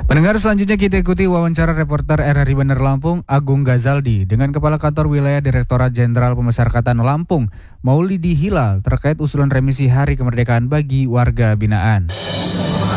Pendengar, selanjutnya kita ikuti wawancara reporter RRI Bandar Lampung, Agung Gazaldi, dengan Kepala Kantor Wilayah Direktorat Jenderal Pemasyarakatan Lampung, Maulidi Hilal, terkait usulan remisi Hari Kemerdekaan bagi warga binaan.